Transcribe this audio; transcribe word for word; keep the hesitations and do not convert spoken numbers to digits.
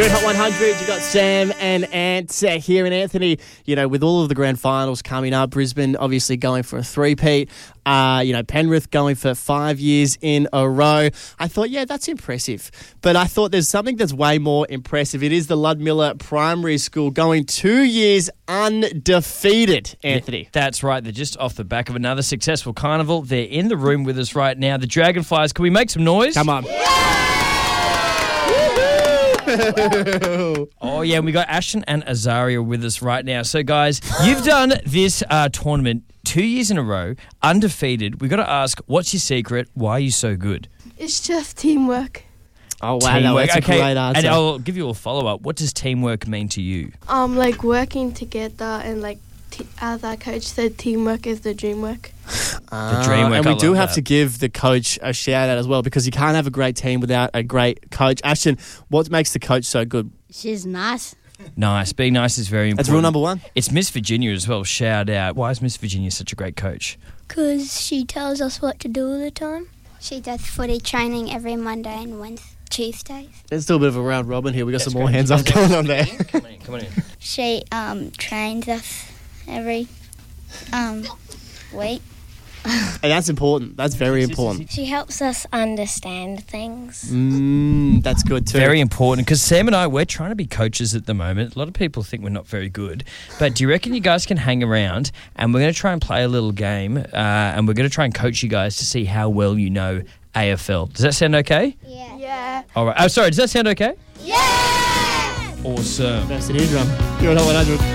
You're in Hot one hundred. You got Sam and Ant uh, here. And Anthony, you know, with all of the grand finals coming up, Brisbane obviously going for a three-peat. Uh, you know, Penrith going for five years in a row. I thought, yeah, that's impressive. But I thought there's something that's way more impressive. It is the Ludmilla Primary School going two years undefeated, Anthony. Yeah, that's right. They're just off the back of another successful carnival. They're in the room with us right now. The Dragonflies, can we make some noise? Come on. Oh, yeah, and we got Ashton and Azaria with us right now. So, guys, you've done this uh, tournament two years in a row, undefeated. We've got to ask, what's your secret? Why are you so good? It's just teamwork. Oh, wow, no, that's okay, a great answer. And I'll give you a follow-up. What does teamwork mean to you? Um, like working together and like, t- as our coach said, teamwork is the dream work. Uh, dream work, and we I do love have that. to give the coach a shout out as well, because you can't have a great team without a great coach. Ashton, what makes the coach so good? She's nice. Nice. Being nice is very important. That's rule number one. It's Miss Virginia as well. Shout out. Why is Miss Virginia such a great coach? Because she tells us what to do all the time. She does footy training every Monday and Wednesday, Tuesdays. There's still a bit of a round robin here. We got Let's some more go. hands up going on there. Come on in. Come on in. She um trains us every um week. And that's important. That's very important. She helps us understand things. Mm, that's good too. Very important, because Sam and I, we're trying to be coaches at the moment. A lot of people think we're not very good. But do you reckon you guys can hang around and we're going to try and play a little game uh, and we're going to try and coach you guys to see how well you know A F L. Does that sound okay? Yeah. Yeah. All right. Oh, sorry. Does that sound okay? Yeah! Awesome. That's an eardrum. You're on Hot one hundred.